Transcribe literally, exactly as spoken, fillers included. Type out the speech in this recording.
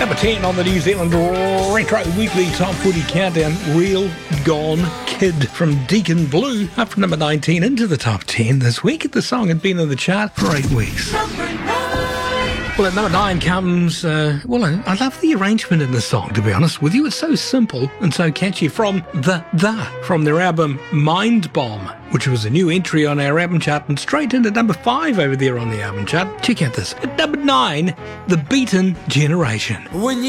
Number ten on the New Zealand Retro Weekly Top forty Countdown, Real Gone Kid from Deacon Blue, up from number nineteen into the top ten this week. The song had been in the chart for eight weeks. Well, at number nine comes, uh, well, I, I love the arrangement in the song, to be honest with you. It's so simple and so catchy, from The The, from their album Mind Bomb, which was a new entry on our album chart and straight into number five over there on the album chart. Check out this. At number nine, The Beaten Generation. When you